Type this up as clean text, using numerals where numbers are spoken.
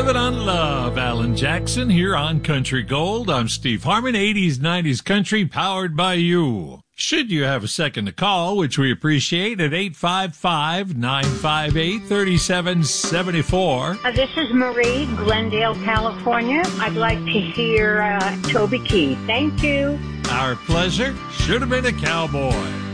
Living on Love, Alan Jackson here on Country Gold. I'm Steve Harmon, 80s, 90s country powered by you. Should you have a second to call, which we appreciate, at 855-958-3774. This is Marie, Glendale, California. I'd like to hear Toby Keith. Thank you. Our pleasure. Should have been a cowboy.